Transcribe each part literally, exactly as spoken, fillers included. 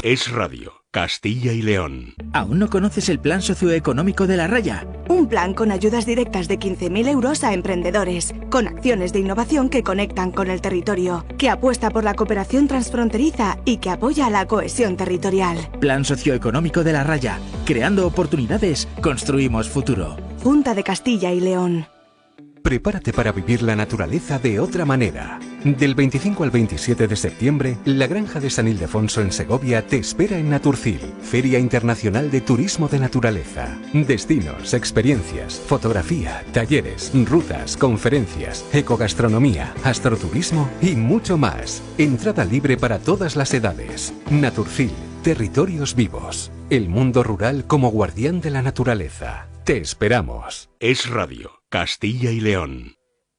Es Radio, Castilla y León. ¿Aún no conoces el Plan Socioeconómico de La Raya? Un plan con ayudas directas de quince mil euros a emprendedores, con acciones de innovación que conectan con el territorio, que apuesta por la cooperación transfronteriza y que apoya la cohesión territorial. Plan Socioeconómico de La Raya. Creando oportunidades, construimos futuro. Junta de Castilla y León. Prepárate para vivir la naturaleza de otra manera. Del veinticinco al veintisiete de septiembre, la Granja de San Ildefonso en Segovia te espera en Naturcil, Feria Internacional de Turismo de Naturaleza. Destinos, experiencias, fotografía, talleres, rutas, conferencias, ecogastronomía, astroturismo y mucho más. Entrada libre para todas las edades. Naturcil, territorios vivos. El mundo rural como guardián de la naturaleza. Te esperamos. Es Radio, Castilla y León.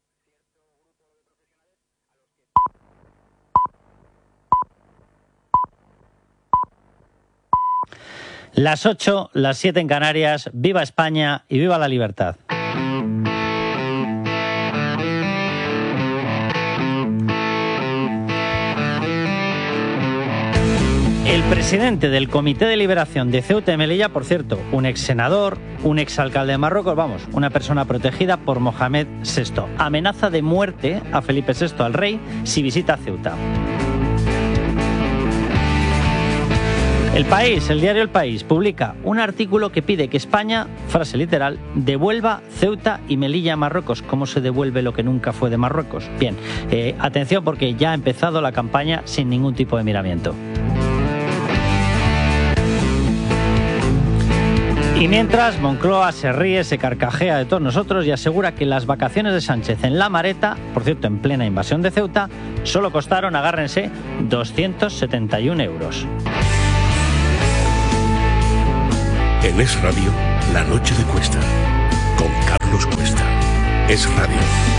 Las ocho, las siete en Canarias. Viva España y viva la libertad. El presidente del Comité de Liberación de Ceuta y Melilla, por cierto, un ex senador, un ex alcalde de Marruecos, vamos, una persona protegida por Mohamed sexto. Amenaza de muerte a Felipe sexto, al rey, si visita Ceuta. El País, el diario El País, publica un artículo que pide que España, frase literal, devuelva Ceuta y Melilla a Marruecos. ¿Cómo se devuelve lo que nunca fue de Marruecos? Bien, eh, atención porque ya ha empezado la campaña sin ningún tipo de miramiento. Y mientras, Moncloa se ríe, se carcajea de todos nosotros y asegura que las vacaciones de Sánchez en La Mareta, por cierto, en plena invasión de Ceuta, solo costaron, agárrense, doscientos setenta y un euros. En Es Radio, La Noche de Cuesta, con Carlos Cuesta. Es Radio.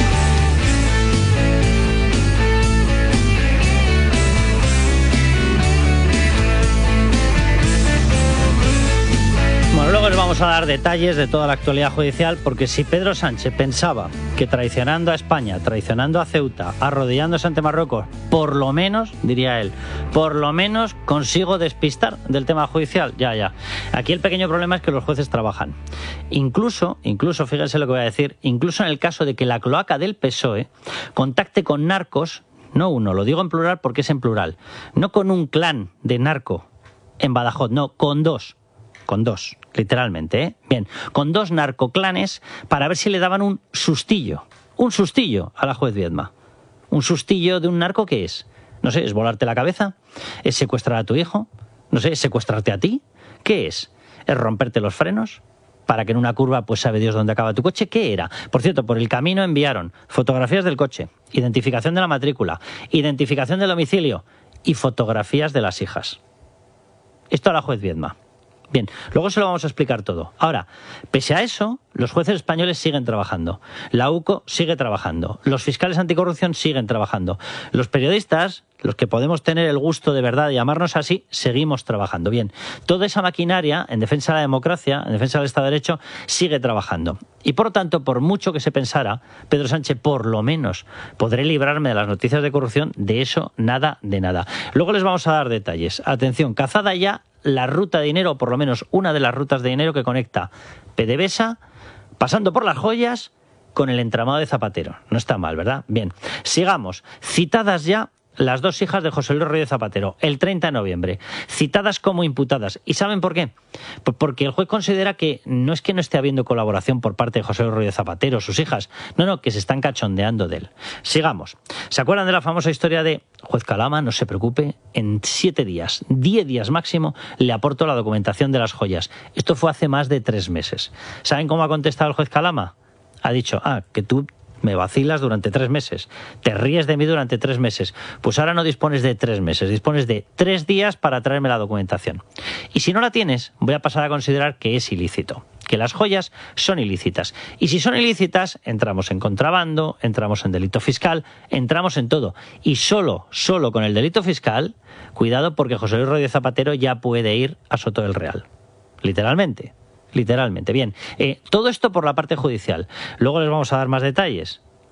Bueno, luego les vamos a dar detalles de toda la actualidad judicial, porque si Pedro Sánchez pensaba que traicionando a España, traicionando a Ceuta, arrodillándose ante Marruecos, por lo menos, diría él, por lo menos consigo despistar del tema judicial, ya, ya. Aquí el pequeño problema es que los jueces trabajan. Incluso, incluso, fíjense lo que voy a decir, incluso en el caso de que la cloaca del P S O E contacte con narcos, no uno, lo digo en plural porque es en plural, no con un clan de narco en Badajoz, no, con dos. Con dos, literalmente, ¿eh? Bien, con dos narcoclanes para ver si le daban un sustillo, un sustillo a la juez Viedma. ¿Un sustillo de un narco qué es? No sé, ¿es volarte la cabeza? ¿Es secuestrar a tu hijo? No sé, ¿es secuestrarte a ti? ¿Qué es? ¿Es romperte los frenos? Para que en una curva pues sabe Dios dónde acaba tu coche. ¿Qué era? Por cierto, por el camino enviaron fotografías del coche, identificación de la matrícula, identificación del domicilio y fotografías de las hijas. Esto a la juez Viedma. Bien, luego se lo vamos a explicar todo. Ahora, pese a eso, los jueces españoles siguen trabajando. La U C O sigue trabajando. Los fiscales anticorrupción siguen trabajando. Los periodistas, los que podemos tener el gusto de verdad de llamarnos así, seguimos trabajando. Bien, toda esa maquinaria en defensa de la democracia, en defensa del Estado de Derecho, sigue trabajando. Y por lo tanto, por mucho que se pensara, Pedro Sánchez, por lo menos, podré librarme de las noticias de corrupción, de eso nada de nada. Luego les vamos a dar detalles. Atención, cazada ya la ruta de dinero, o por lo menos una de las rutas de dinero que conecta PDVSA, pasando por Las Joyas, con el entramado de Zapatero. No está mal, ¿verdad? Bien, sigamos. Citadas ya las dos hijas de José Luis Rodríguez Zapatero, el treinta de noviembre, citadas como imputadas. ¿Y saben por qué? Pues porque el juez considera que no es que no esté habiendo colaboración por parte de José Luis Rodríguez Zapatero, sus hijas, no, no, que se están cachondeando de él. Sigamos. ¿Se acuerdan de la famosa historia de juez Calama? No se preocupe, en siete días, diez días máximo, le aporto la documentación de las joyas. Esto fue hace más de tres meses. ¿Saben cómo ha contestado el juez Calama? Ha dicho, ah, que tú me vacilas durante tres meses, te ríes de mí durante tres meses. Pues ahora no dispones de tres meses, dispones de tres días para traerme la documentación. Y si no la tienes, voy a pasar a considerar que es ilícito, que las joyas son ilícitas. Y si son ilícitas, entramos en contrabando, entramos en delito fiscal, entramos en todo. Y solo, solo con el delito fiscal, cuidado porque José Luis Rodríguez Zapatero ya puede ir a Soto del Real. Literalmente. Literalmente. Bien, eh, todo esto por la parte judicial. Luego les vamos a dar más detalles.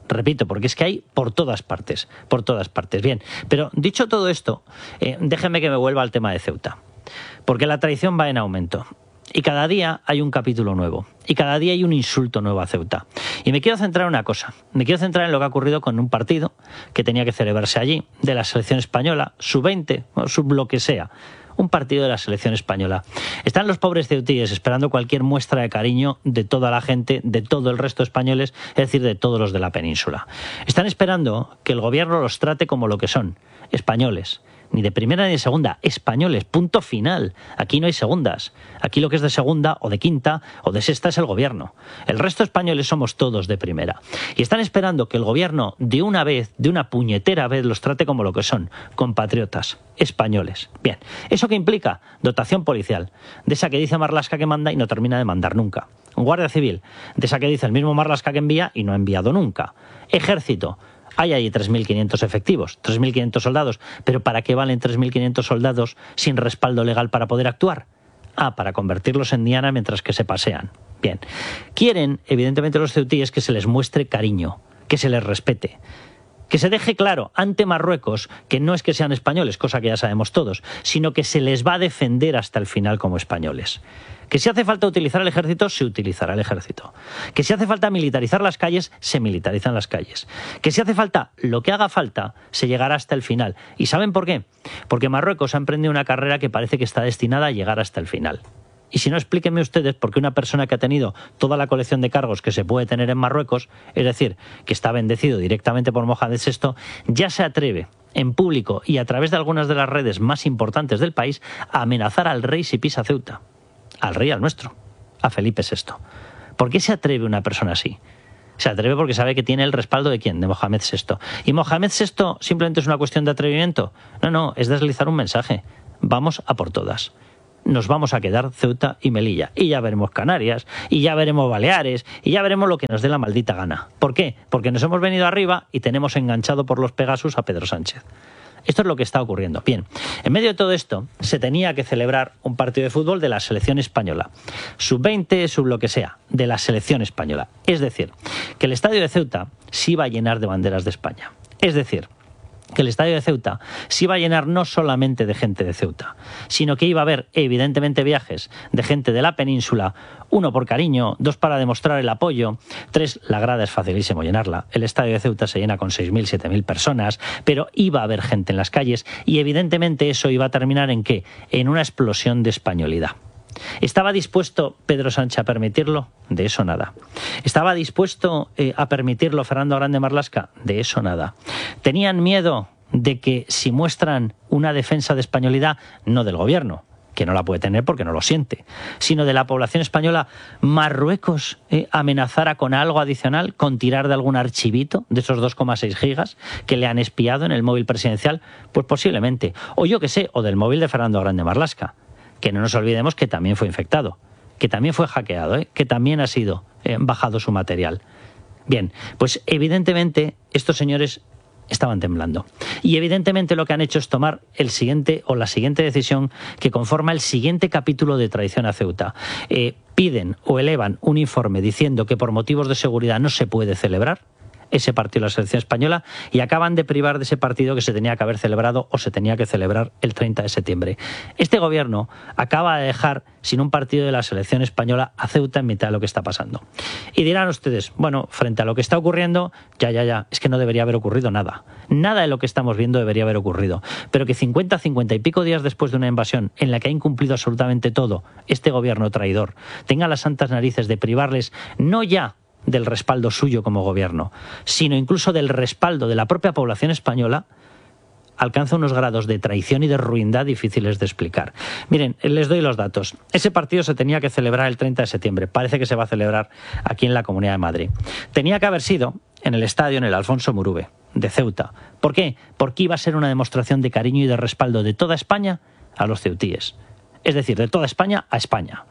Repito, porque es que hay por todas partes, por todas partes. Bien, pero dicho todo esto, eh, déjenme que me vuelva al tema de Ceuta, porque la traición va en aumento. Y cada día hay un capítulo nuevo. Y cada día hay un insulto nuevo a Ceuta. Y me quiero centrar en una cosa. Me quiero centrar en lo que ha ocurrido con un partido que tenía que celebrarse allí, de la selección española, sub veinte, o sub lo que sea. Un partido de la selección española. Están los pobres ceutíes esperando cualquier muestra de cariño de toda la gente, de todo el resto de españoles, es decir, de todos los de la península. Están esperando que el gobierno los trate como lo que son, españoles. Ni de primera ni de segunda, españoles, punto final. Aquí no hay segundas. Aquí lo que es de segunda o de quinta o de sexta es el gobierno. El resto de españoles somos todos de primera. Y están esperando que el gobierno de una vez, de una puñetera vez, los trate como lo que son, compatriotas, españoles. Bien, ¿eso qué implica? Dotación policial, de esa que dice Marlaska que manda y no termina de mandar nunca. Guardia civil, de esa que dice el mismo Marlaska que envía y no ha enviado nunca. Ejército. Hay allí tres mil quinientos efectivos, tres mil quinientos soldados. ¿Pero para qué valen tres mil quinientos soldados sin respaldo legal para poder actuar? Ah, para convertirlos en diana mientras que se pasean. Bien. Quieren, evidentemente, los ceutíes que se les muestre cariño, que se les respete. Que se deje claro ante Marruecos que no es que sean españoles, cosa que ya sabemos todos, sino que se les va a defender hasta el final como españoles. Que si hace falta utilizar el ejército, se utilizará el ejército. Que si hace falta militarizar las calles, se militarizan las calles. Que si hace falta lo que haga falta, se llegará hasta el final. ¿Y saben por qué? Porque Marruecos ha emprendido una carrera que parece que está destinada a llegar hasta el final. Y si no, explíquenme ustedes por qué una persona que ha tenido toda la colección de cargos que se puede tener en Marruecos, es decir, que está bendecido directamente por Mohamed sexto, ya se atreve en público y a través de algunas de las redes más importantes del país a amenazar al rey si pisa Ceuta. Al rey, al nuestro, a Felipe sexto. ¿Por qué se atreve una persona así? Se atreve porque sabe que tiene el respaldo de ¿quién? De Mohamed sexto. ¿Y Mohamed sexto simplemente es una cuestión de atrevimiento? No, no, es deslizar un mensaje. Vamos a por todas. Nos vamos a quedar Ceuta y Melilla. Y ya veremos Canarias, y ya veremos Baleares, y ya veremos lo que nos dé la maldita gana. ¿Por qué? Porque nos hemos venido arriba y tenemos enganchado por los Pegasus a Pedro Sánchez. Esto es lo que está ocurriendo. Bien, en medio de todo esto se tenía que celebrar un partido de fútbol de la selección española. sub veinte, sub lo que sea, de la selección española. Es decir, que el estadio de Ceuta se iba a llenar de banderas de España. Es decir, que el estadio de Ceuta se iba a llenar no solamente de gente de Ceuta, sino que iba a haber evidentemente viajes de gente de la península, uno por cariño, dos para demostrar el apoyo, tres, la grada es facilísimo llenarla, el estadio de Ceuta se llena con seis mil, siete mil personas, pero iba a haber gente en las calles y evidentemente eso iba a terminar ¿en qué? En una explosión de españolidad. ¿Estaba dispuesto Pedro Sánchez a permitirlo? De eso nada. ¿Estaba dispuesto eh, a permitirlo Fernando Grande Marlaska? De eso nada. ¿Tenían miedo de que si muestran una defensa de españolidad, no del gobierno, que no la puede tener porque no lo siente, sino de la población española, Marruecos eh, amenazara con algo adicional, con tirar de algún archivito de esos dos coma seis gigas que le han espiado en el móvil presidencial? Pues posiblemente. O yo qué sé, o del móvil de Fernando Grande Marlaska. Que no nos olvidemos que también fue infectado, que también fue hackeado, ¿eh? que también ha sido eh, bajado su material. Bien, pues evidentemente estos señores estaban temblando. Y evidentemente lo que han hecho es tomar el siguiente o la siguiente decisión que conforma el siguiente capítulo de traición a Ceuta. Eh, piden o elevan un informe diciendo que por motivos de seguridad no se puede celebrar ese partido de la selección española y acaban de privar de ese partido que se tenía que haber celebrado o se tenía que celebrar el treinta de septiembre. Este gobierno acaba de dejar sin un partido de la selección española a Ceuta en mitad de lo que está pasando. Y dirán ustedes, bueno, frente a lo que está ocurriendo, ya, ya, ya, es que no debería haber ocurrido nada. Nada de lo que estamos viendo debería haber ocurrido. Pero que cincuenta, cincuenta y pico días después de una invasión en la que ha incumplido absolutamente todo este gobierno traidor, tenga las santas narices de privarles no ya del respaldo suyo como gobierno, sino incluso del respaldo de la propia población española, alcanza unos grados de traición y de ruindad difíciles de explicar. Miren, les doy los datos. Ese partido se tenía que celebrar el treinta de septiembre. Parece que se va a celebrar aquí en la Comunidad de Madrid. Tenía que haber sido en el estadio, en el Alfonso Murube, de Ceuta. ¿Por qué? Porque iba a ser una demostración de cariño y de respaldo de toda España a los ceutíes. Es decir, de toda España a España.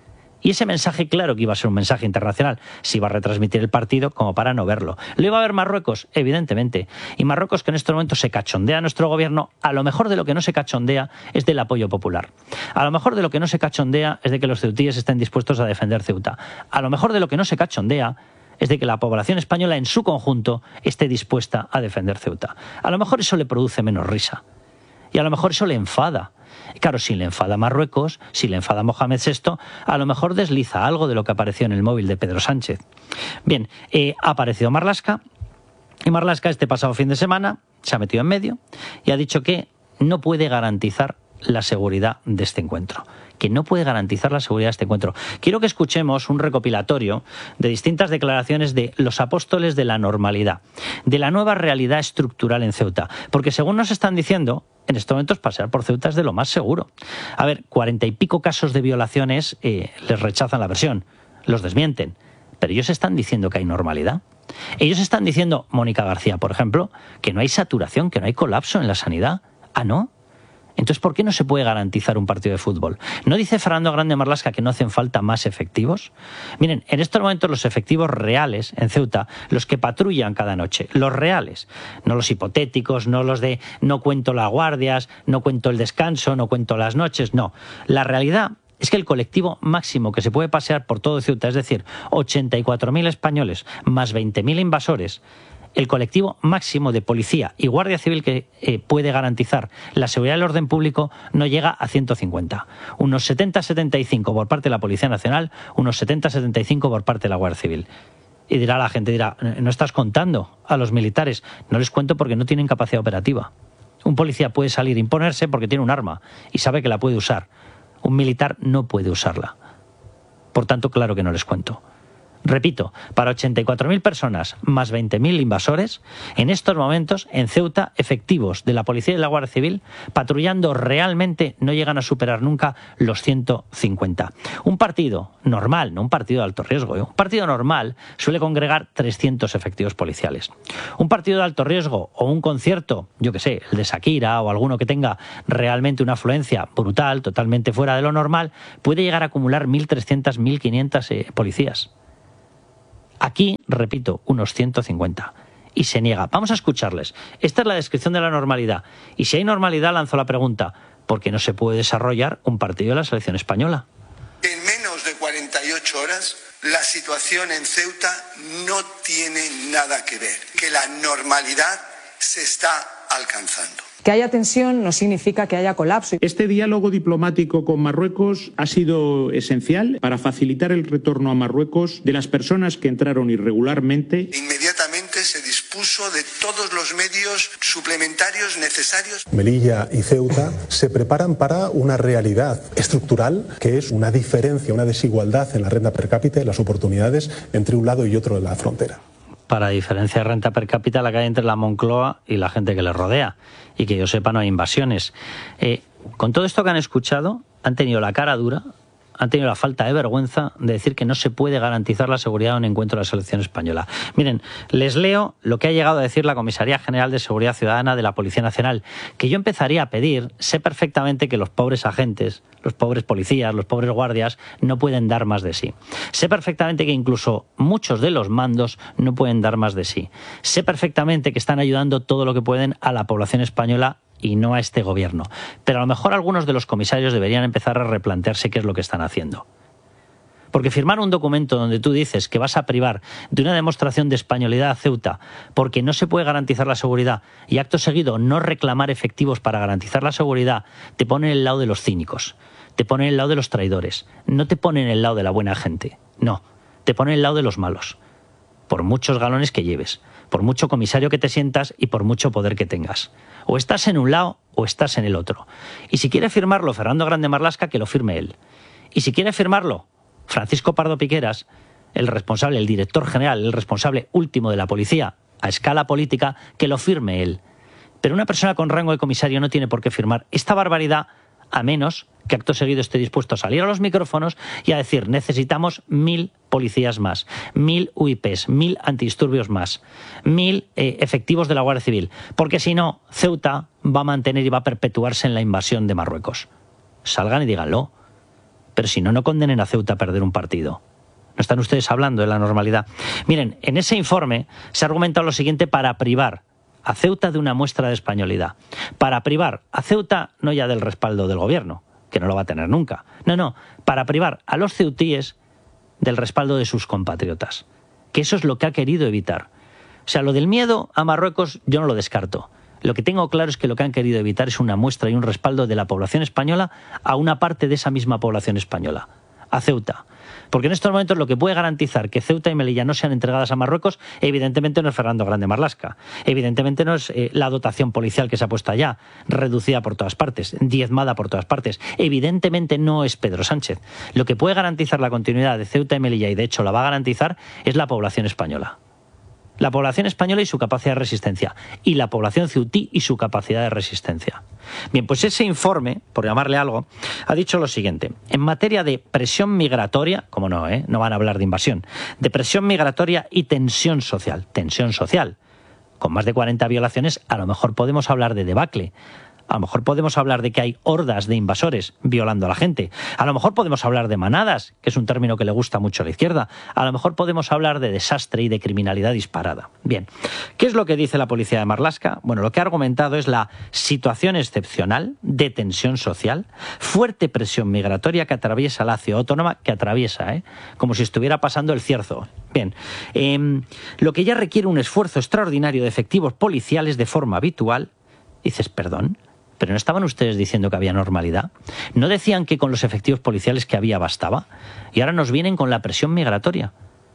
Y ese mensaje, claro que iba a ser un mensaje internacional. Se iba a retransmitir el partido como para no verlo. ¿Lo iba a ver Marruecos? Evidentemente. Y Marruecos, que en estos momentos se cachondea a nuestro gobierno, a lo mejor de lo que no se cachondea es del apoyo popular. A lo mejor de lo que no se cachondea es de que los ceutíes estén dispuestos a defender Ceuta. A lo mejor de lo que no se cachondea es de que la población española en su conjunto esté dispuesta a defender Ceuta. A lo mejor eso le produce menos risa. Y a lo mejor eso le enfada. Y claro, si le enfada Marruecos, si le enfada Mohamed sexto, a lo mejor desliza algo de lo que apareció en el móvil de Pedro Sánchez. Bien, eh, ha aparecido Marlaska, y Marlaska este pasado fin de semana se ha metido en medio y ha dicho que no puede garantizar la seguridad de este encuentro. Que no puede garantizar la seguridad de este encuentro. Quiero que escuchemos un recopilatorio de distintas declaraciones de los apóstoles de la normalidad, de la nueva realidad estructural en Ceuta. Porque según nos están diciendo, en estos momentos pasear por Ceuta es de lo más seguro. A ver, cuarenta y pico casos de violaciones eh, les rechazan la versión, los desmienten. Pero ellos están diciendo que hay normalidad. Ellos están diciendo, Mónica García, por ejemplo, que no hay saturación, que no hay colapso en la sanidad. Ah, ¿no? Entonces, ¿por qué no se puede garantizar un partido de fútbol? ¿No dice Fernando Grande Marlaska que no hacen falta más efectivos? Miren, en estos momentos los efectivos reales en Ceuta, los que patrullan cada noche, los reales, no los hipotéticos, no los de no cuento las guardias, no cuento el descanso, no cuento las noches, no. La realidad es que el colectivo máximo que se puede pasear por todo Ceuta, es decir, ochenta y cuatro mil españoles más veinte mil invasores, el colectivo máximo de policía y guardia civil que eh, puede garantizar la seguridad del orden público no llega a ciento cincuenta. Unos setenta a setenta y cinco por parte de la Policía Nacional, unos setenta a setenta y cinco por parte de la Guardia Civil. Y dirá la gente, dirá, no estás contando a los militares. No les cuento porque no tienen capacidad operativa. Un policía puede salir e imponerse porque tiene un arma y sabe que la puede usar. Un militar no puede usarla. Por tanto, claro que no les cuento. Repito, para ochenta y cuatro mil personas más veinte mil invasores, en estos momentos en Ceuta efectivos de la Policía y de la Guardia Civil patrullando realmente no llegan a superar nunca los ciento cincuenta. Un partido normal, no un partido de alto riesgo, ¿eh? Un partido normal suele congregar trescientos efectivos policiales. Un partido de alto riesgo o un concierto, yo que sé, el de Shakira o alguno que tenga realmente una afluencia brutal, totalmente fuera de lo normal, puede llegar a acumular mil trescientos, mil quinientos eh, policías. Aquí, repito, unos ciento cincuenta. Y se niega. Vamos a escucharles. Esta es la descripción de la normalidad. Y si hay normalidad, lanzo la pregunta, ¿por qué no se puede desarrollar un partido de la selección española? En menos de cuarenta y ocho horas, la situación en Ceuta no tiene nada que ver. Que la normalidad se está alcanzando. Que haya tensión no significa que haya colapso. Este diálogo diplomático con Marruecos ha sido esencial para facilitar el retorno a Marruecos de las personas que entraron irregularmente. Inmediatamente se dispuso de todos los medios suplementarios necesarios. Melilla y Ceuta se preparan para una realidad estructural que es una diferencia, una desigualdad en la renta per cápita y las oportunidades entre un lado y otro de la frontera. Para diferencia de renta per cápita la que hay entre la Moncloa y la gente que le rodea. Y que yo sepa no hay invasiones. Eh, con todo esto que han escuchado, han tenido la cara dura, han tenido la falta de vergüenza de decir que no se puede garantizar la seguridad de un encuentro de la selección española. Miren, les leo lo que ha llegado a decir la Comisaría General de Seguridad Ciudadana de la Policía Nacional, que yo empezaría a pedir, sé perfectamente que los pobres agentes, los pobres policías, los pobres guardias no pueden dar más de sí. Sé perfectamente que incluso muchos de los mandos no pueden dar más de sí. Sé perfectamente que están ayudando todo lo que pueden a la población española y no a este gobierno. Pero a lo mejor algunos de los comisarios deberían empezar a replantearse qué es lo que están haciendo. Porque firmar un documento donde tú dices que vas a privar de una demostración de españolidad a Ceuta porque no se puede garantizar la seguridad y acto seguido no reclamar efectivos para garantizar la seguridad, te pone en el lado de los cínicos, te pone en el lado de los traidores, no te pone en el lado de la buena gente, no, te pone en el lado de los malos. Por muchos galones que lleves, por mucho comisario que te sientas y por mucho poder que tengas. O estás en un lado o estás en el otro. Y si quiere firmarlo Fernando Grande Marlaska, que lo firme él. Y si quiere firmarlo Francisco Pardo Piqueras, el responsable, el director general, el responsable último de la policía a escala política, que lo firme él. Pero una persona con rango de comisario no tiene por qué firmar esta barbaridad, a menos que acto seguido esté dispuesto a salir a los micrófonos y a decir necesitamos mil policías más, mil U I Pes, mil antidisturbios más, mil eh, efectivos de la Guardia Civil, porque si no, Ceuta va a mantener y va a perpetuarse en la invasión de Marruecos. Salgan y díganlo. Pero si no, no condenen a Ceuta a perder un partido. ¿No están ustedes hablando de la normalidad? Miren, en ese informe se ha argumentado lo siguiente para privar a Ceuta de una muestra de españolidad. Para privar a Ceuta no ya del respaldo del gobierno, que no lo va a tener nunca. No, no, para privar a los ceutíes del respaldo de sus compatriotas. que eso es lo que ha querido evitar. O sea, lo del miedo a Marruecos yo no lo descarto. Lo que tengo claro es que lo que han querido evitar es una muestra y un respaldo de la población española a una parte de esa misma población española, a Ceuta. Porque en estos momentos lo que puede garantizar que Ceuta y Melilla no sean entregadas a Marruecos, evidentemente no es Fernando Grande Marlaska, evidentemente no es eh, la dotación policial que se ha puesto allá, reducida por todas partes, diezmada por todas partes, evidentemente no es Pedro Sánchez. Lo que puede garantizar la continuidad de Ceuta y Melilla, y de hecho la va a garantizar, es la población española. La población española y su capacidad de resistencia, y la población ceutí y su capacidad de resistencia. Bien, pues ese informe, por llamarle algo, ha dicho lo siguiente: en materia de presión migratoria, como no, ¿eh? no van a hablar de invasión, de presión migratoria y tensión social, tensión social, con más de cuarenta violaciones, a lo mejor podemos hablar de debacle. A lo mejor podemos hablar de que hay hordas de invasores violando a la gente. A lo mejor podemos hablar de manadas, que es un término que le gusta mucho a la izquierda. A lo mejor podemos hablar de desastre y de criminalidad disparada. Bien, ¿qué es lo que dice la policía de Marlaska? Bueno, lo que ha argumentado es la situación excepcional de tensión social, fuerte presión migratoria que atraviesa la ciudad autónoma, que atraviesa, ¿eh? como si estuviera pasando el Cierzo. Bien, eh, lo que ya requiere un esfuerzo extraordinario de efectivos policiales de forma habitual. Dices, perdón, ¿pero no estaban ustedes diciendo que había normalidad? ¿No decían que con los efectivos policiales que había bastaba? Y ahora nos vienen con la presión migratoria.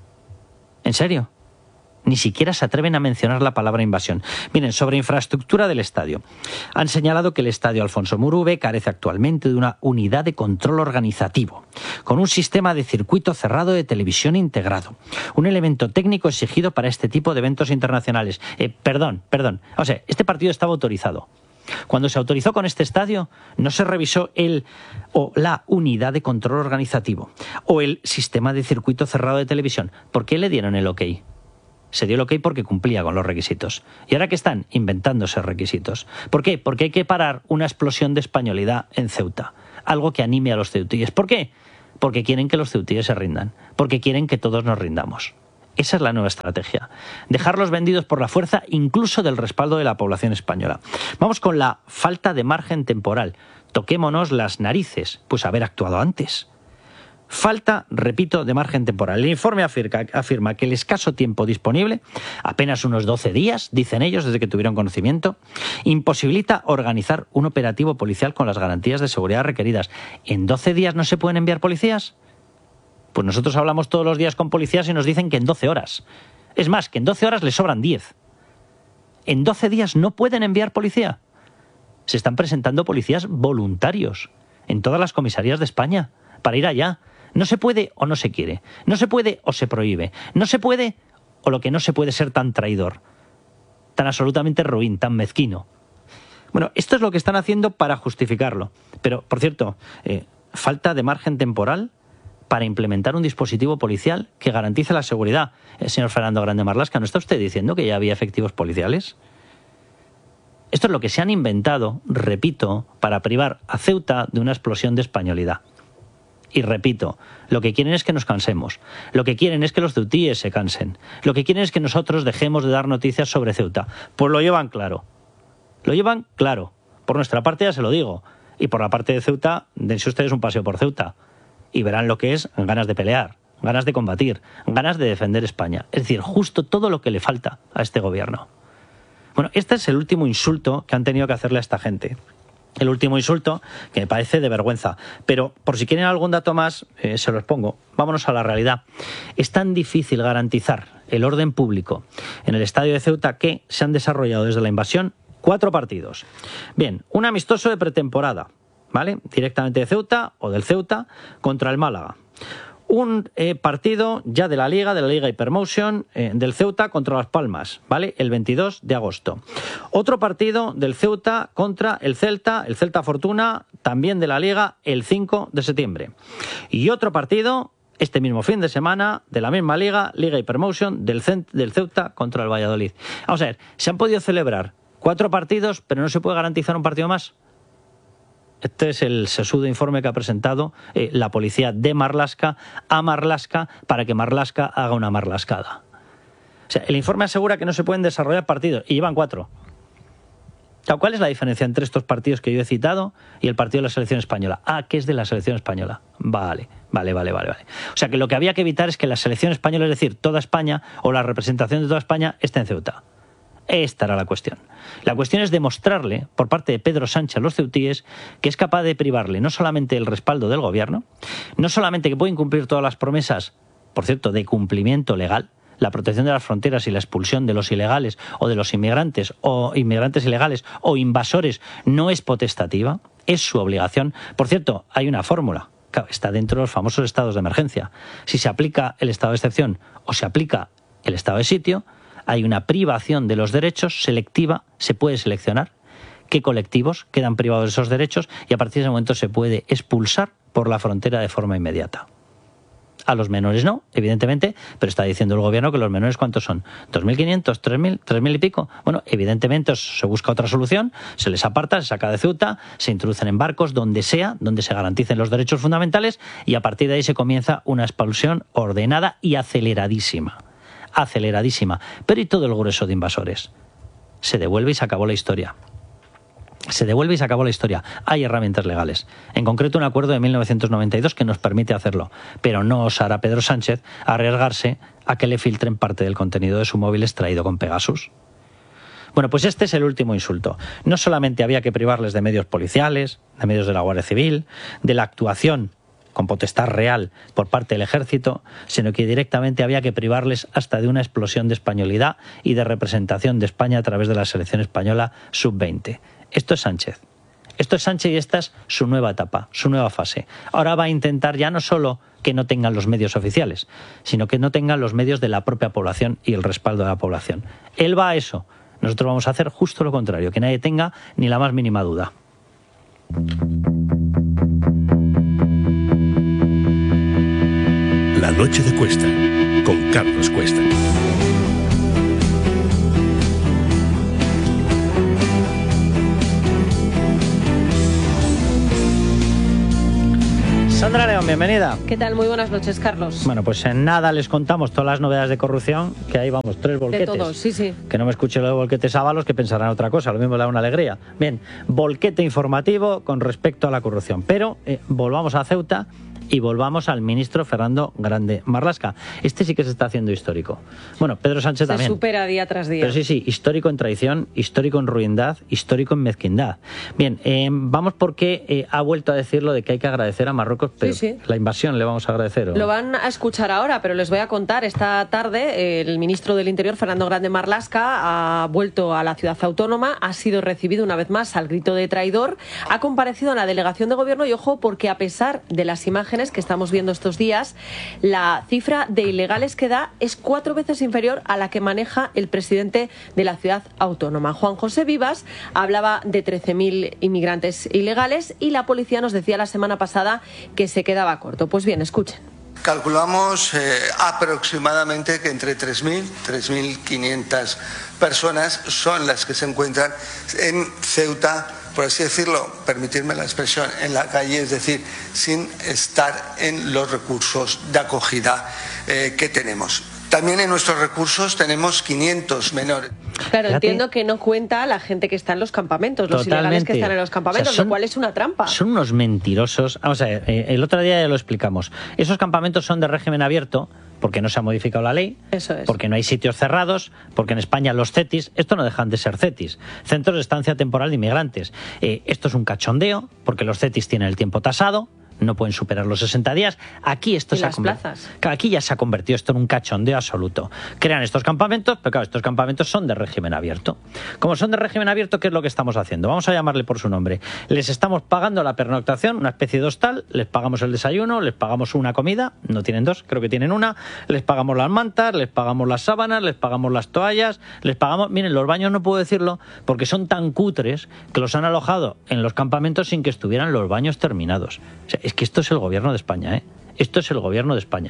¿En serio? Ni siquiera se atreven a mencionar la palabra invasión. Miren, sobre infraestructura del estadio. Han señalado que el estadio Alfonso Murube carece actualmente de una unidad de control organizativo, con un sistema de circuito cerrado de televisión integrado. Un elemento técnico exigido para este tipo de eventos internacionales. Eh, perdón, perdón. O sea, este partido estaba autorizado. Cuando se autorizó con este estadio, no se revisó el o la unidad de control organizativo o el sistema de circuito cerrado de televisión. ¿Por qué le dieron el ok? Se dio el ok porque cumplía con los requisitos. ¿Y ahora qué están? Inventándose requisitos. ¿Por qué? Porque hay que parar una explosión de españolidad en Ceuta. Algo que anime a los ceutíes. ¿Por qué? Porque quieren que los ceutíes se rindan. Porque quieren que todos nos rindamos. Esa es la nueva estrategia. Dejarlos vendidos por la fuerza, incluso del respaldo de la población española. Vamos con la falta de margen temporal. Toquémonos las narices, pues haber actuado antes. Falta, repito, de margen temporal. El informe afirma, afirma que el escaso tiempo disponible, apenas unos doce días, dicen ellos, desde que tuvieron conocimiento, imposibilita organizar un operativo policial con las garantías de seguridad requeridas. ¿En doce días no se pueden enviar policías? Pues nosotros hablamos todos los días con policías y nos dicen que en doce horas. Es más, que en doce horas les sobran diez. En doce días no pueden enviar policía. Se están presentando policías voluntarios en todas las comisarías de España para ir allá. No se puede o no se quiere. No se puede o se prohíbe. No se puede o lo que no se puede ser tan traidor, tan absolutamente ruin, tan mezquino. Bueno, esto es lo que están haciendo para justificarlo. Pero, por cierto, eh, falta de margen temporal para implementar un dispositivo policial que garantice la seguridad. Eh, señor Fernando Grande Marlaska, ¿no está usted diciendo que ya había efectivos policiales? Esto es lo que se han inventado, repito, para privar a Ceuta de una explosión de españolidad. Y repito, lo que quieren es que nos cansemos. Lo que quieren es que los ceutíes se cansen. Lo que quieren es que nosotros dejemos de dar noticias sobre Ceuta. Pues lo llevan claro. Lo llevan claro. Por nuestra parte ya se lo digo. Y por la parte de Ceuta, dense ustedes un paseo por Ceuta. Y verán lo que es ganas de pelear, ganas de combatir, ganas de defender España. Es decir, justo todo lo que le falta a este gobierno. Bueno, este es el último insulto que han tenido que hacerle a esta gente. El último insulto que me parece de vergüenza. Pero por si quieren algún dato más, eh, se los pongo. Vámonos a la realidad. Es tan difícil garantizar el orden público en el estadio de Ceuta que se han desarrollado desde la invasión cuatro partidos. Bien, un amistoso de pretemporada, ¿vale? Directamente de Ceuta o del Ceuta contra el Málaga. Un eh, partido ya de la Liga, de la Liga Hypermotion, eh, del Ceuta contra Las Palmas, ¿vale? El veintidós de agosto. Otro partido del Ceuta contra el Celta, el Celta Fortuna, también de la Liga, el cinco de septiembre. Y otro partido, este mismo fin de semana, de la misma Liga, Liga Hypermotion, del, Cent- del Ceuta contra el Valladolid. Vamos a ver, se han podido celebrar cuatro partidos, pero no se puede garantizar un partido más. Este es el sesudo informe que ha presentado eh, la policía de Marlaska a Marlaska para que Marlaska haga una marlascada. O sea, el informe asegura que no se pueden desarrollar partidos y llevan cuatro. ¿Cuál es la diferencia entre estos partidos que yo he citado y el partido de la selección española? Ah, que es de la selección española. Vale, Vale, vale, vale, vale. O sea que lo que había que evitar es que la selección española, es decir, toda España o la representación de toda España, esté en Ceuta. Esta era la cuestión. La cuestión es demostrarle, por parte de Pedro Sánchez a los ceutíes, que es capaz de privarle no solamente el respaldo del gobierno, no solamente que puede incumplir todas las promesas, por cierto, de cumplimiento legal, la protección de las fronteras y la expulsión de los ilegales o de los inmigrantes o inmigrantes ilegales o invasores no es potestativa, es su obligación. Por cierto, hay una fórmula. Está dentro de los famosos estados de emergencia. Si se aplica el estado de excepción o se aplica el estado de sitio, hay una privación de los derechos selectiva, se puede seleccionar qué colectivos quedan privados de esos derechos y a partir de ese momento se puede expulsar por la frontera de forma inmediata. A los menores no, evidentemente, pero está diciendo el gobierno que los menores ¿cuántos son? ¿dos mil quinientos? ¿tres mil? ¿tres mil y pico? Bueno, evidentemente se busca otra solución, se les aparta, se saca de Ceuta, se introducen en barcos, donde sea, donde se garanticen los derechos fundamentales y a partir de ahí se comienza una expulsión ordenada y aceleradísima. Aceleradísima. Pero ¿y todo el grueso de invasores? Se devuelve y se acabó la historia. Se devuelve y se acabó la historia. Hay herramientas legales. En concreto, un acuerdo de mil novecientos noventa y dos que nos permite hacerlo. Pero no osará Pedro Sánchez arriesgarse a que le filtren parte del contenido de su móvil extraído con Pegasus. Bueno, pues este es el último insulto. No solamente había que privarles de medios policiales, de medios de la Guardia Civil, de la actuación con potestad real por parte del ejército, sino que directamente había que privarles hasta de una explosión de españolidad y de representación de España a través de la selección española sub veinte. Esto es Sánchez. Esto es Sánchez y esta es su nueva etapa, su nueva fase. Ahora va a intentar ya no solo que no tengan los medios oficiales, sino que no tengan los medios de la propia población y el respaldo de la población. Él va a eso. Nosotros vamos a hacer justo lo contrario, que nadie tenga ni la más mínima duda. La noche de Cuesta, con Carlos Cuesta. Sandra León, bienvenida. ¿Qué tal? Muy buenas noches, Carlos. Bueno, pues en nada les contamos todas las novedades de corrupción, que ahí vamos, tres volquetes. De todos, sí, sí. Que no me escuche lo de volquetes Ábalos, que pensarán otra cosa, lo mismo le da una alegría. Bien, volquete informativo con respecto a la corrupción. Pero eh, volvamos a Ceuta y volvamos al ministro Fernando Grande Marlaska. Este sí que se está haciendo histórico. Bueno, Pedro Sánchez se también. Se supera día tras día. Pero sí, sí, histórico en traición, histórico en ruindad, histórico en mezquindad. Bien, eh, vamos porque eh, ha vuelto a decir lo de que hay que agradecer a Marruecos, pero sí, sí. La invasión le vamos a agradecer. ¿O? Lo van a escuchar ahora, pero les voy a contar. Esta tarde el ministro del Interior, Fernando Grande Marlaska, ha vuelto a la ciudad autónoma, ha sido recibido una vez más al grito de traidor, ha comparecido en la delegación de gobierno y ojo, porque a pesar de las imágenes que estamos viendo estos días, la cifra de ilegales que da es cuatro veces inferior a la que maneja el presidente de la ciudad autónoma. Juan José Vivas hablaba de trece mil inmigrantes ilegales y la policía nos decía la semana pasada que se quedaba corto. Pues bien, escuchen. Calculamos eh, aproximadamente que entre tres mil, tres mil quinientas personas son las que se encuentran en Ceuta, por así decirlo, permitirme la expresión, en la calle, es decir, sin estar en los recursos de acogida eh, que tenemos. También en nuestros recursos tenemos quinientos menores. Claro, Fíjate. entiendo que no cuenta la gente que está en los campamentos, los Totalmente. ilegales que están en los campamentos, o sea, son, lo cual es una trampa. Son unos mentirosos. Vamos a ver, eh, el otro día ya lo explicamos. Esos campamentos son de régimen abierto porque no se ha modificado la ley, Eso es. porque no hay sitios cerrados, porque en España los CETIs, esto no dejan de ser CETIs, Centros de Estancia Temporal de Inmigrantes. Eh, esto es un cachondeo, porque los CETIs tienen el tiempo tasado, no pueden superar los sesenta días. Aquí esto ¿Y se las ha plazas? Aquí ya se ha convertido esto en un cachondeo absoluto. Crean estos campamentos, pero claro, estos campamentos son de régimen abierto. Como son de régimen abierto, ¿qué es lo que estamos haciendo? Vamos a llamarle por su nombre. Les estamos pagando la pernoctación, una especie de hostal, les pagamos el desayuno, les pagamos una comida, no tienen dos, creo que tienen una, les pagamos las mantas, les pagamos las sábanas, les pagamos las toallas, les pagamos... Miren, los baños no puedo decirlo porque son tan cutres que los han alojado en los campamentos sin que estuvieran los baños terminados. O sea, es que esto es el gobierno de España, ¿eh? Esto es el gobierno de España.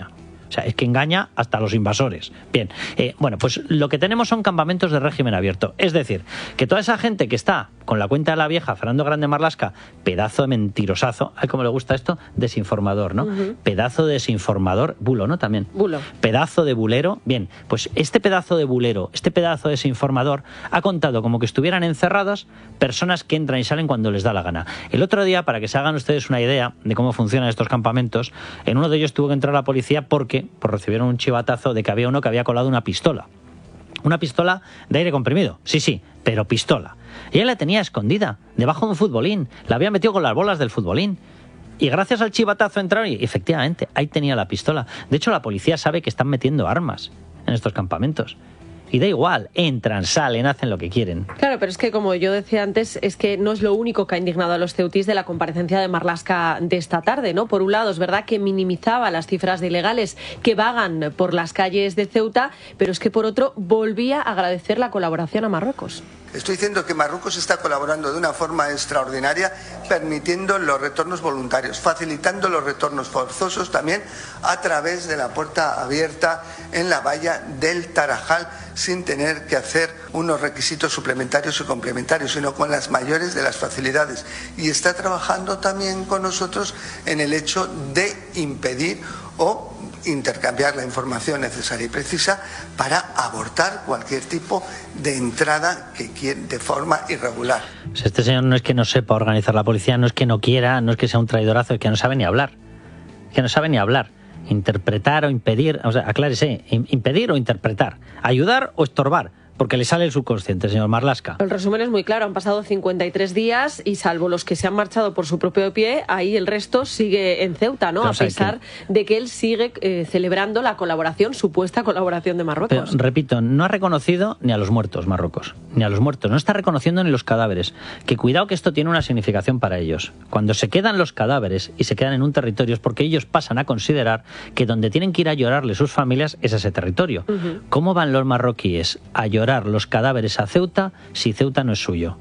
O sea, es que engaña hasta a los invasores. Bien, eh, bueno, pues lo que tenemos son campamentos de régimen abierto. Es decir, que toda esa gente que está con la cuenta de la vieja, Fernando Grande Marlaska, pedazo de mentirosazo, ay, cómo le gusta esto, desinformador, ¿no? Uh-huh. Pedazo de desinformador, bulo, ¿no? También. Bulo. Pedazo de bulero. Bien, pues este pedazo de bulero, este pedazo de desinformador, ha contado como que estuvieran encerradas personas que entran y salen cuando les da la gana. El otro día, para que se hagan ustedes una idea de cómo funcionan estos campamentos, en uno de ellos tuvo que entrar la policía porque pues recibieron un chivatazo de que había uno que había colado una pistola. Una pistola de aire comprimido, sí, sí, pero pistola. Y él la tenía escondida, debajo de un futbolín, la había metido con las bolas del futbolín. Y gracias al chivatazo entraron y efectivamente, ahí tenía la pistola. De hecho, la policía sabe que están metiendo armas en estos campamentos. Y da igual, entran, salen, hacen lo que quieren. Claro, pero es que, como yo decía antes, es que no es lo único que ha indignado a los ceutís de la comparecencia de Marlaska de esta tarde, ¿no? Por un lado, es verdad que minimizaba las cifras de ilegales que vagan por las calles de Ceuta, pero es que, por otro, volvía a agradecer la colaboración a Marruecos. Estoy diciendo que Marruecos está colaborando de una forma extraordinaria, permitiendo los retornos voluntarios, facilitando los retornos forzosos también a través de la puerta abierta en la valla del Tarajal, sin tener que hacer unos requisitos suplementarios y complementarios, sino con las mayores de las facilidades. Y está trabajando también con nosotros en el hecho de impedir o intercambiar la información necesaria y precisa para abortar cualquier tipo de entrada que quiera de forma irregular. Pues este señor no es que no sepa organizar la policía, no es que no quiera, no es que sea un traidorazo, es que no sabe ni hablar. Es que no sabe ni hablar. Interpretar o impedir, o sea, aclárese, impedir o interpretar, ayudar o estorbar. Porque le sale el subconsciente, señor Marlaska. El resumen es muy claro, han pasado cincuenta y tres días y salvo los que se han marchado por su propio pie, ahí el resto sigue en Ceuta, ¿no? Pero, a pesar que... de que él sigue eh, celebrando la colaboración, supuesta colaboración de Marruecos. Pero, repito, no ha reconocido ni a los muertos Marruecos, ni a los muertos, no está reconociendo ni los cadáveres. Que cuidado que esto tiene una significación para ellos. Cuando se quedan los cadáveres y se quedan en un territorio es porque ellos pasan a considerar que donde tienen que ir a llorarle sus familias es ese territorio. Uh-huh. ¿Cómo van los marroquíes a llorar los cadáveres a Ceuta si Ceuta no es suyo?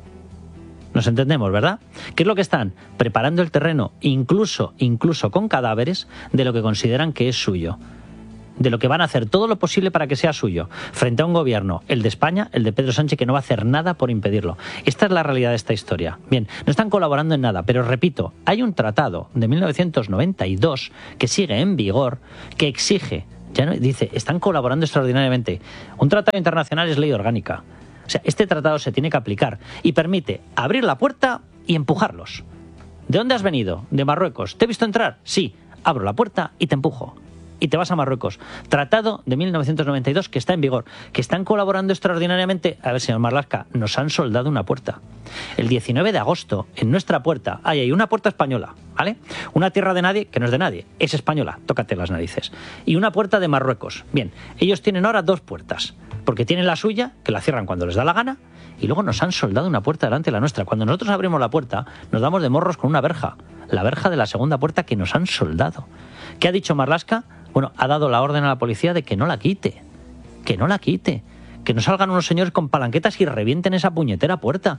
Nos entendemos, ¿verdad? ¿Qué es lo que están? Preparando el terreno, incluso, incluso con cadáveres, de lo que consideran que es suyo. De lo que van a hacer todo lo posible para que sea suyo, frente a un gobierno, el de España, el de Pedro Sánchez, que no va a hacer nada por impedirlo. Esta es la realidad de esta historia. Bien, no están colaborando en nada, pero repito, hay un tratado de mil novecientos noventa y dos que sigue en vigor, que exige, ya no, dice, están colaborando extraordinariamente. Un tratado internacional es ley orgánica. O sea, este tratado se tiene que aplicar y permite abrir la puerta y empujarlos. ¿De dónde has venido? De Marruecos. ¿Te he visto entrar? Sí. Abro la puerta y te empujo. Y te vas a Marruecos. Tratado de mil novecientos noventa y dos que está en vigor. Que están colaborando extraordinariamente. A ver, señor Marlaska, nos han soldado una puerta. El diecinueve de agosto, en nuestra puerta, hay ahí una puerta española, ¿vale? Una tierra de nadie, que no es de nadie, es española, tócate las narices. Y una puerta de Marruecos. Bien, ellos tienen ahora dos puertas. Porque tienen la suya, que la cierran cuando les da la gana, y luego nos han soldado una puerta delante de la nuestra. Cuando nosotros abrimos la puerta, nos damos de morros con una verja. La verja de la segunda puerta que nos han soldado. ¿Qué ha dicho Marlaska? Bueno, ha dado la orden a la policía de que no la quite. Que no la quite. Que no salgan unos señores con palanquetas y revienten esa puñetera puerta.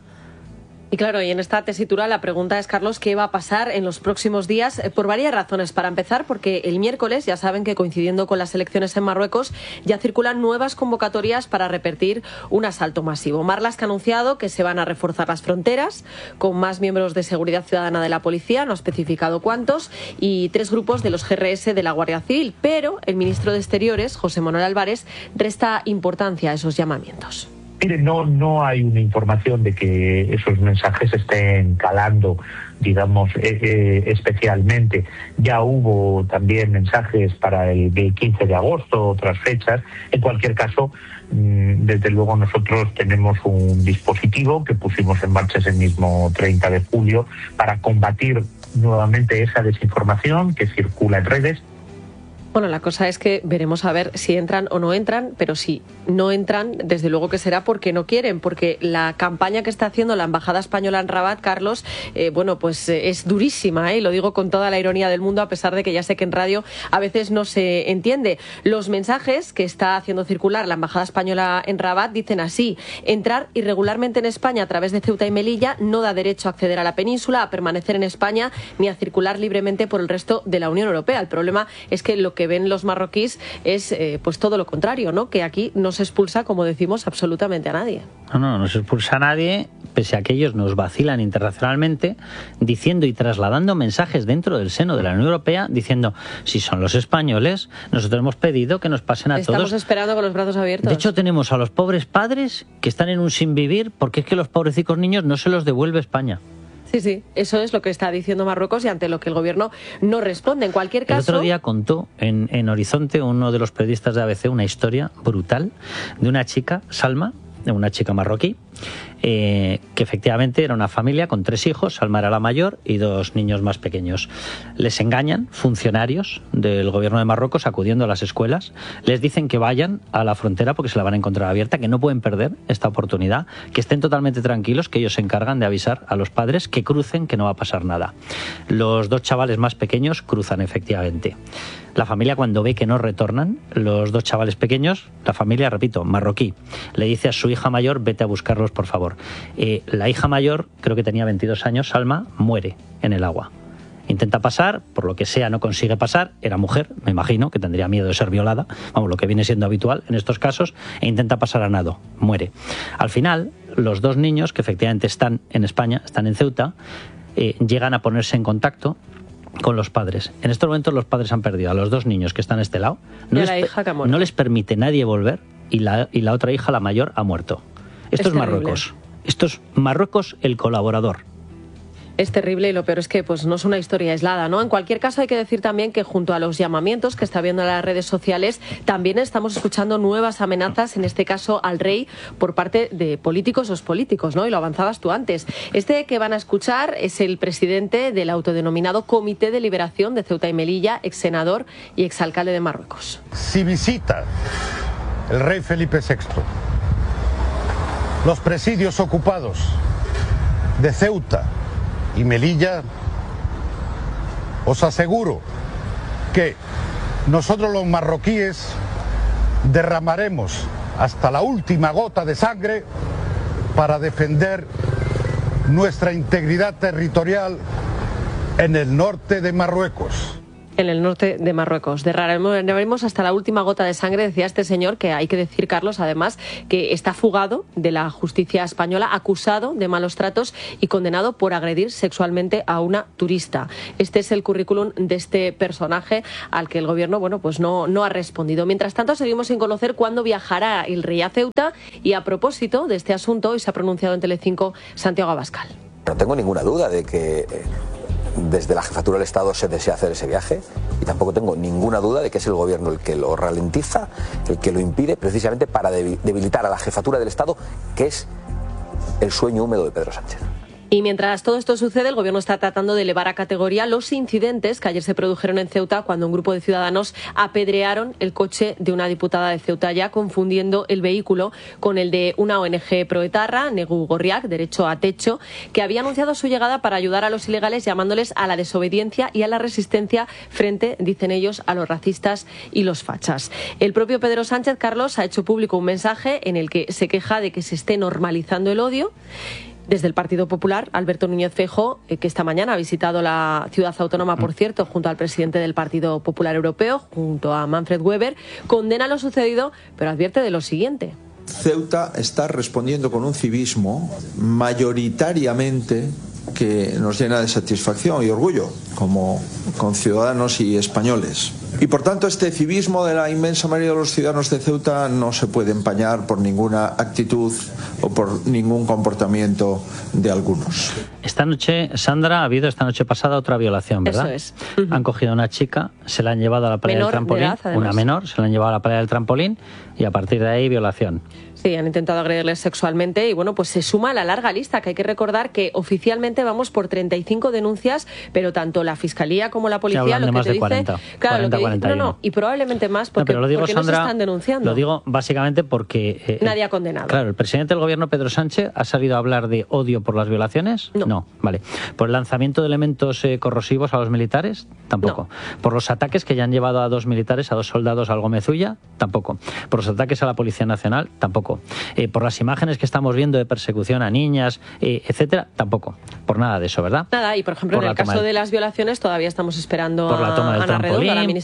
Y claro, y en esta tesitura la pregunta es, Carlos, ¿qué va a pasar en los próximos días? Por varias razones. Para empezar, porque el miércoles, ya saben que coincidiendo con las elecciones en Marruecos, ya circulan nuevas convocatorias para repetir un asalto masivo. Marlaska ha anunciado que se van a reforzar las fronteras con más miembros de seguridad ciudadana de la policía, no ha especificado cuántos, y tres grupos de los G R S de la Guardia Civil. Pero el ministro de Exteriores, José Manuel Álvarez, resta importancia a esos llamamientos. Mire, no, no hay una información de que esos mensajes estén calando, digamos, eh, eh, especialmente. Ya hubo también mensajes para el quince de agosto, otras fechas. En cualquier caso, mmm, desde luego nosotros tenemos un dispositivo que pusimos en marcha ese mismo treinta de julio para combatir nuevamente esa desinformación que circula en redes. Bueno, la cosa es que veremos a ver si entran o no entran, pero si no entran, desde luego que será porque no quieren, porque la campaña que está haciendo la Embajada Española en Rabat, Carlos, eh, bueno, pues eh, es durísima, ¿eh? Lo digo con toda la ironía del mundo, a pesar de que ya sé que en radio a veces no se entiende. Los mensajes que está haciendo circular la Embajada Española en Rabat dicen así: entrar irregularmente en España a través de Ceuta y Melilla no da derecho a acceder a la península, a permanecer en España, ni a circular libremente por el resto de la Unión Europea. El problema es que lo que que ven los marroquíes es eh, pues todo lo contrario, ¿no? Que aquí no se expulsa, como decimos, absolutamente a nadie. No, no, no se expulsa a nadie, pese a que ellos nos vacilan internacionalmente, diciendo y trasladando mensajes dentro del seno de la Unión Europea, diciendo, si son los españoles, nosotros hemos pedido que nos pasen a Estamos todos. Estamos esperando con los brazos abiertos. De hecho, tenemos a los pobres padres que están en un sinvivir porque es que los pobrecicos niños no se los devuelve España. Sí, sí, eso es lo que está diciendo Marruecos y ante lo que el gobierno no responde. En cualquier caso... El otro día contó en, en Horizonte uno de los periodistas de A B C una historia brutal de una chica, Salma, de una chica marroquí, eh, que efectivamente era una familia con tres hijos, Salma era la mayor y dos niños más pequeños. Les engañan funcionarios del gobierno de Marruecos acudiendo a las escuelas, les dicen que vayan a la frontera porque se la van a encontrar abierta, que no pueden perder esta oportunidad, que estén totalmente tranquilos, que ellos se encargan de avisar a los padres que crucen, que no va a pasar nada. Los dos chavales más pequeños cruzan efectivamente. La familia, cuando ve que no retornan, los dos chavales pequeños, la familia, repito, marroquí, le dice a su hija mayor, vete a buscarlos, por favor. Eh, la hija mayor, creo que tenía veintidós años, Salma, muere en el agua. Intenta pasar, por lo que sea no consigue pasar, era mujer, me imagino, que tendría miedo de ser violada, vamos, lo que viene siendo habitual en estos casos, e intenta pasar a nado, muere. Al final, los dos niños, que efectivamente están en España, están en Ceuta, eh, llegan a ponerse en contacto con los padres. En estos momentos los padres han perdido a los dos niños que están a este lado. No, les, hija que no les permite nadie volver y la, y la otra hija, la mayor, ha muerto. Esto es, es Marruecos. Esto es Marruecos el colaborador. Es terrible y lo peor es que pues no es una historia aislada, ¿no? En cualquier caso hay que decir también que junto a los llamamientos que está viendo en las redes sociales, también estamos escuchando nuevas amenazas, en este caso al rey, por parte de políticos o políticos, ¿no? Y lo avanzabas tú antes. Este que van a escuchar es el presidente del autodenominado Comité de Liberación de Ceuta y Melilla, ex senador y exalcalde de Marruecos. Si visita el rey Felipe sexto los presidios ocupados de Ceuta y Melilla, os aseguro que nosotros los marroquíes derramaremos hasta la última gota de sangre para defender nuestra integridad territorial en el norte de Marruecos. En el norte de Marruecos. Derramaremos hasta la última gota de sangre, decía este señor, que hay que decir, Carlos, además, que está fugado de la justicia española, acusado de malos tratos y condenado por agredir sexualmente a una turista. Este es el currículum de este personaje al que el gobierno, bueno, pues no, no ha respondido. Mientras tanto, seguimos sin conocer cuándo viajará el rey a Ceuta y, a propósito de este asunto, hoy se ha pronunciado en Telecinco Santiago Abascal. No tengo ninguna duda de que desde la jefatura del Estado se desea hacer ese viaje y tampoco tengo ninguna duda de que es el gobierno el que lo ralentiza, el que lo impide, precisamente para debilitar a la jefatura del Estado, que es el sueño húmedo de Pedro Sánchez. Y mientras todo esto sucede, el gobierno está tratando de elevar a categoría los incidentes que ayer se produjeron en Ceuta cuando un grupo de ciudadanos apedrearon el coche de una diputada de Ceuta, ya confundiendo el vehículo con el de una O N G proetarra, Negu Gorriak, Derecho a Techo, que había anunciado su llegada para ayudar a los ilegales, llamándoles a la desobediencia y a la resistencia frente, dicen ellos, a los racistas y los fachas. El propio Pedro Sánchez, Carlos, ha hecho público un mensaje en el que se queja de que se esté normalizando el odio. Desde el Partido Popular, Alberto Núñez Feijóo, eh, que esta mañana ha visitado la ciudad autónoma, por cierto, junto al presidente del Partido Popular Europeo, junto a Manfred Weber, condena lo sucedido, pero advierte de lo siguiente. Ceuta está respondiendo con un civismo mayoritariamente que nos llena de satisfacción y orgullo como conciudadanos y españoles. Y por tanto este civismo de la inmensa mayoría de los ciudadanos de Ceuta no se puede empañar por ninguna actitud o por ningún comportamiento de algunos. Esta noche, Sandra, ha habido esta noche pasada otra violación, ¿verdad? Eso es. Uh-huh. Han cogido a una chica, se la han llevado a la playa menor del trampolín, de edad, una menor, se la han llevado a la playa del trampolín y a partir de ahí violación. Sí, han intentado agredirles sexualmente y bueno, pues se suma a la larga lista, que hay que recordar que oficialmente vamos por treinta y cinco denuncias, pero tanto la Fiscalía como la Policía lo que te dice... cuarenta, claro, cuarenta, lo que dice, no, no, y probablemente más porque, no, pero lo digo, porque Sandra, no se están denunciando. Lo digo básicamente porque... Eh, Nadie ha condenado. Claro, el presidente del gobierno, Pedro Sánchez, ¿ha salido a hablar de odio por las violaciones? No. No, vale. ¿Por el lanzamiento de elementos eh, corrosivos a los militares? Tampoco. No. ¿Por los ataques que ya han llevado a dos militares, a dos soldados al Gómezulla? Tampoco. ¿Por los ataques a la Policía Nacional? Tampoco. Eh, ¿Por las imágenes que estamos viendo de persecución a niñas, eh, etcétera? Tampoco. Por nada de eso, ¿verdad? Nada, y por ejemplo, por en el caso de... de las violaciones todavía estamos esperando por la toma a del Ana trampolín, Redondo, la ministra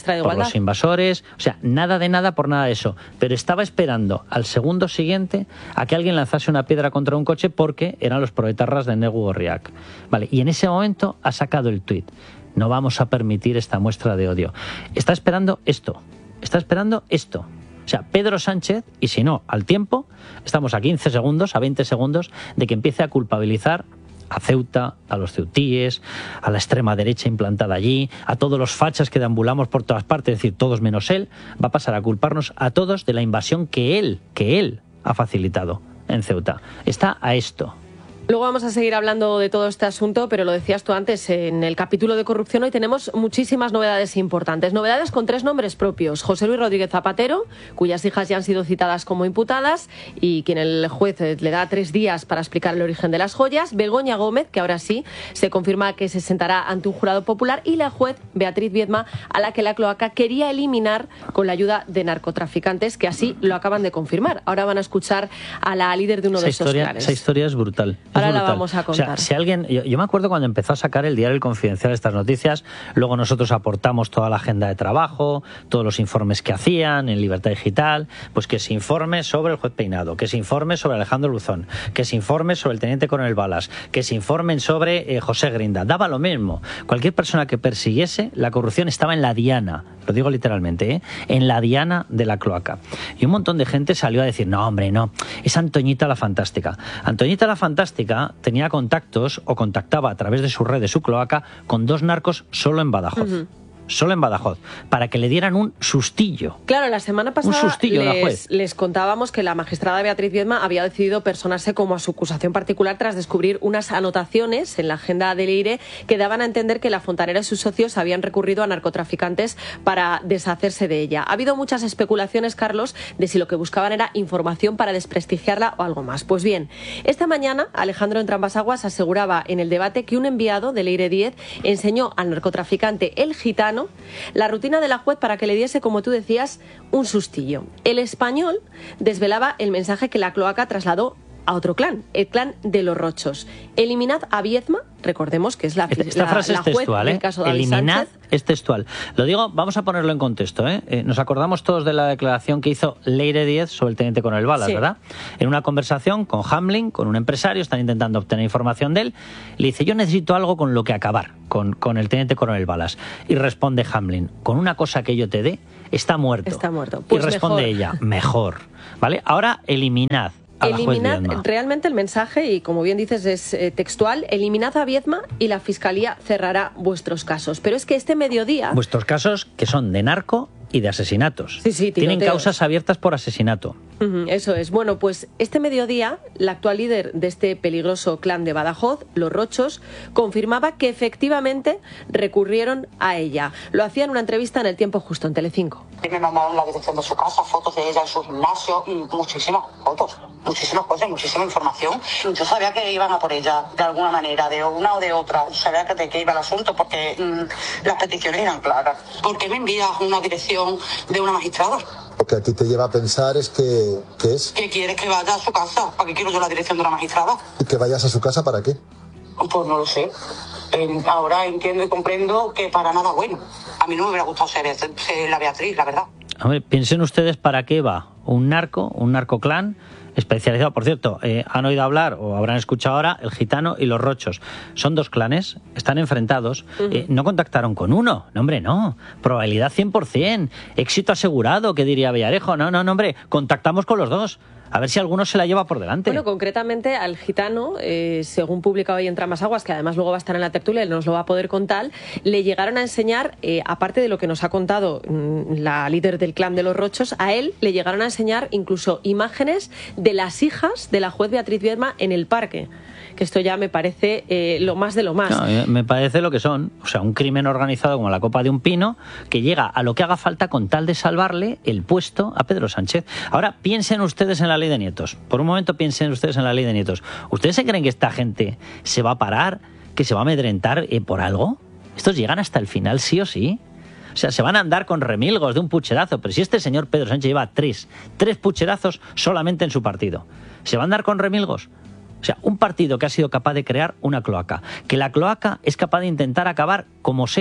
ministra de por Igualdad. los invasores, o sea, nada de nada por nada de eso. Pero estaba esperando al segundo siguiente a que alguien lanzase una piedra contra un coche porque eran los proetarras de Negu Gorriak. Vale, y en ese momento ha sacado el tuit. No vamos a permitir esta muestra de odio. Está esperando esto. Está esperando esto. O sea, Pedro Sánchez, y si no, al tiempo, estamos a quince segundos, a veinte segundos, de que empiece a culpabilizar a Ceuta, a los ceutíes, a la extrema derecha implantada allí, a todos los fachas que deambulamos por todas partes, es decir, todos menos él, va a pasar a culparnos a todos de la invasión que él, que él ha facilitado en Ceuta. Está a esto. Luego vamos a seguir hablando de todo este asunto, pero lo decías tú antes, en el capítulo de corrupción hoy tenemos muchísimas novedades importantes. Novedades con tres nombres propios. José Luis Rodríguez Zapatero, cuyas hijas ya han sido citadas como imputadas y quien el juez le da tres días para explicar el origen de las joyas. Begoña Gómez, que ahora sí se confirma que se sentará ante un jurado popular. Y la juez Beatriz Viedma, a la que la cloaca quería eliminar con la ayuda de narcotraficantes, que así lo acaban de confirmar. Ahora van a escuchar a la líder de uno esa de esos historia, clanes. Esa historia es brutal. Ahora brutal. la vamos a contar. O sea, si alguien, yo, yo me acuerdo cuando empezó a sacar el diario El Confidencial estas noticias, luego nosotros aportamos toda la agenda de trabajo, todos los informes que hacían en Libertad Digital, pues que se informe sobre el juez Peinado, que se informe sobre Alejandro Luzón, que se informe sobre el teniente coronel Balas, que se informen sobre eh, José Grinda. Daba lo mismo. Cualquier persona que persiguiese la corrupción estaba en la diana, lo digo literalmente, ¿eh? en la diana de la cloaca. Y un montón de gente salió a decir, no, hombre, no, es Antoñita la Fantástica. Antoñita la Fantástica tenía contactos o contactaba a través de su red, de su cloaca, con dos narcos solo en Badajoz. Uh-huh. Solo en Badajoz, para que le dieran un sustillo. Claro, la semana pasada un sustillo les, a la juez. les contábamos que la magistrada Beatriz Viedma había decidido personarse como a su acusación particular tras descubrir unas anotaciones en la agenda del Leire que daban a entender que la fontanera y sus socios habían recurrido a narcotraficantes para deshacerse de ella. Ha habido muchas especulaciones, Carlos, de si lo que buscaban era información para desprestigiarla o algo más. Pues bien, esta mañana Alejandro Entrambas-Aguas aseguraba en el debate que un enviado del Leire diez enseñó al narcotraficante El Gitano la rutina de la juez para que le diese, como tú decías, un sustillo. El Español desvelaba el mensaje que la cloaca trasladó a otro clan, el clan de los Rochos. Eliminad a Viedma, recordemos que es la, Esta la, frase la es juez textual, ¿eh? del caso de David Eliminad Sánchez. Es textual. Lo digo, vamos a ponerlo en contexto, ¿eh? Eh, nos acordamos todos de la declaración que hizo Leire diez sobre el teniente coronel Balas, sí. ¿verdad? En una conversación con Hamlin, con un empresario, están intentando obtener información de él, le dice, yo necesito algo con lo que acabar con, con el teniente coronel Balas. Y responde Hamlin, con una cosa que yo te dé, está muerto. Está muerto. Pues y responde mejor. ella, mejor. ¿Vale? Ahora eliminad. Eliminad realmente el mensaje, y como bien dices es eh, textual, eliminad a Viedma y la Fiscalía cerrará vuestros casos. Pero es que este mediodía... Vuestros casos que son de narco y de asesinatos. Sí, sí, tienen tiroteos. causas abiertas por asesinato. Uh-huh, eso es. Bueno, pues este mediodía, la actual líder de este peligroso clan de Badajoz, los Rochos, confirmaba que efectivamente recurrieron a ella. Lo hacía en una entrevista en El Tiempo Justo, en Telecinco. Me mandaron la dirección de su casa, fotos de ella en su gimnasio, y muchísimas fotos, muchísimas cosas, muchísima información. Yo sabía que iban a por ella de alguna manera, de una o de otra. Sabía que de qué iba el asunto porque mmm, las peticiones eran claras. ¿Por qué me envías una dirección de una magistrada? Lo que a ti te lleva a pensar es que... ¿qué es? Que quieres que vaya a su casa. ¿Para qué quiero yo la dirección de una magistrada? ¿Y que vayas a su casa para qué? Pues no lo sé. Eh, ahora entiendo y comprendo que para nada bueno. A mí no me hubiera gustado ser, ser la Beatriz, la verdad. Hombre, piensen ustedes para qué va un narco, un narcoclan especializado. Por cierto, eh, han oído hablar o habrán escuchado ahora El Gitano y los Rochos. Son dos clanes, están enfrentados. Uh-huh. Eh, no contactaron con uno. No, hombre, no. Probabilidad cien por ciento. Éxito asegurado, que diría Villarejo. No, no, no, hombre. Contactamos con los dos. A ver si alguno se la lleva por delante. Bueno, concretamente al Gitano, eh, según publica hoy en Entrambas-Aguas, que además luego va a estar en la tertulia, él nos lo va a poder contar, le llegaron a enseñar, eh, aparte de lo que nos ha contado mmm, la líder del clan de los Rochos, a él le llegaron a enseñar incluso imágenes de las hijas de la juez Beatriz Viedma en el parque. Que esto ya me parece eh, lo más de lo más. No, me parece lo que son. O sea, un crimen organizado como la copa de un pino que llega a lo que haga falta con tal de salvarle el puesto a Pedro Sánchez. Ahora, piensen ustedes en la ley de nietos. Por un momento piensen ustedes en la ley de nietos. ¿Ustedes se creen que esta gente se va a parar, que se va a amedrentar eh, por algo? Estos llegan hasta el final sí o sí. O sea, se van a andar con remilgos de un pucherazo. Pero si este señor Pedro Sánchez lleva tres, tres pucherazos solamente en su partido, ¿se va a andar con remilgos? O sea, un partido que ha sido capaz de crear una cloaca, que la cloaca es capaz de intentar acabar como sea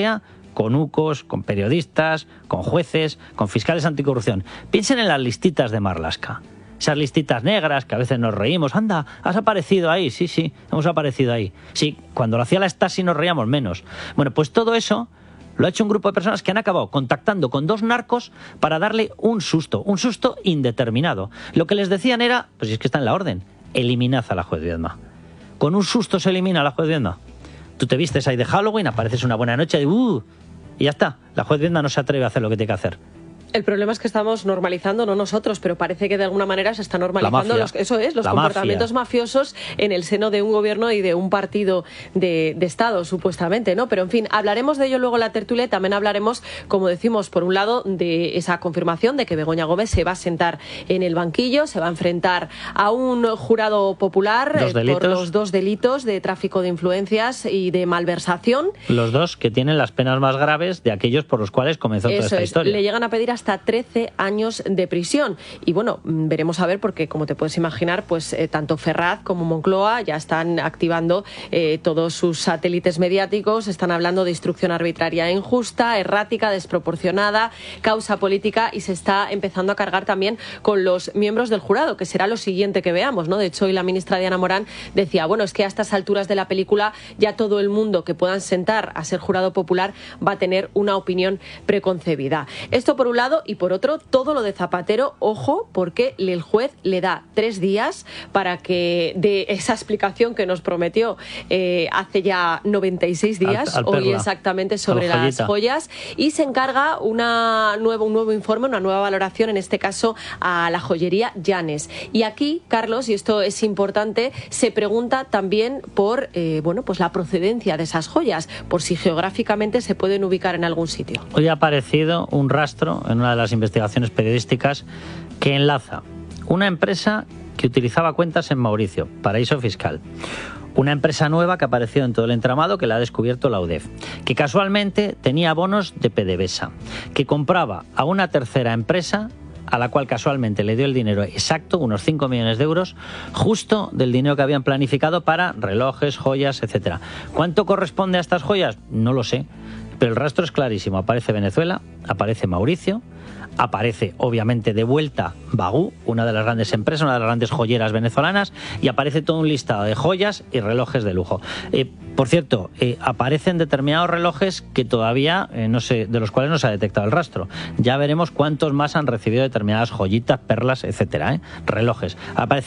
con ucos, con periodistas, con jueces, con fiscales anticorrupción. Piensen en las listitas de Marlaska. Esas listitas negras que a veces nos reímos. Anda, has aparecido ahí. Sí, sí, hemos aparecido ahí. Sí, cuando lo hacía la Stasi nos reíamos menos. Bueno, pues todo eso lo ha hecho un grupo de personas que han acabado contactando con dos narcos para darle un susto, un susto indeterminado. Lo que les decían era, pues si es que está en la orden, eliminad a la juez Viedma. Con un susto se elimina a la juez Viedma. Tú te vistes ahí de Halloween, apareces una buena noche y, uh, y ya está. La juez Viedma no se atreve a hacer lo que tiene que hacer. El problema es que estamos normalizando, no nosotros, pero parece que de alguna manera se está normalizando los, eso es, los comportamientos mafia. mafiosos en el seno de un gobierno y de un partido de, de Estado, supuestamente, ¿no? Pero en fin, hablaremos de ello luego en la tertulia. También hablaremos, como decimos, por un lado, de esa confirmación de que Begoña Gómez se va a sentar en el banquillo, se va a enfrentar a un jurado popular eh, por los dos delitos de tráfico de influencias y de malversación. Los dos que tienen las penas más graves de aquellos por los cuales comenzó eso toda esta es, historia. Le llegan a pedir hasta trece años de prisión. Y bueno, veremos a ver, porque como te puedes imaginar, pues eh, tanto Ferraz como Moncloa ya están activando eh, todos sus satélites mediáticos, están hablando de instrucción arbitraria e injusta, errática, desproporcionada, causa política, y se está empezando a cargar también con los miembros del jurado, que será lo siguiente que veamos, ¿no? De hecho, hoy la ministra Diana Morán decía, bueno, es que a estas alturas de la película ya todo el mundo que puedan sentar a ser jurado popular va a tener una opinión preconcebida. Esto por un lado, y por otro, todo lo de Zapatero, ojo, porque el juez le da tres días para que dé esa explicación que nos prometió eh, hace ya noventa y seis días, al, al hoy exactamente, sobre las joyas, y se encarga una nueva, un nuevo informe, una nueva valoración, en este caso a la joyería Llanes. Y aquí, Carlos, y esto es importante, se pregunta también por eh, bueno, pues la procedencia de esas joyas, por si geográficamente se pueden ubicar en algún sitio. Hoy ha aparecido un rastro en una de las investigaciones periodísticas que enlaza una empresa que utilizaba cuentas en Mauricio, paraíso fiscal, una empresa nueva que apareció en todo el entramado, que la ha descubierto la U D E F, que casualmente tenía bonos de PDVSA, que compraba a una tercera empresa a la cual casualmente le dio el dinero exacto, unos cinco millones de euros, justo del dinero que habían planificado para relojes, joyas, etcétera. ¿Cuánto corresponde a estas joyas? No lo sé, pero el rastro es clarísimo. Aparece Venezuela, aparece Mauricio, aparece obviamente de vuelta Bagú, una de las grandes empresas, una de las grandes joyeras venezolanas, y aparece todo un listado de joyas y relojes de lujo. Eh, por cierto, eh, aparecen determinados relojes que todavía eh, no sé, de los cuales no se ha detectado el rastro. Ya veremos cuántos más han recibido determinadas joyitas, perlas, etcétera, ¿eh? Relojes. Aparece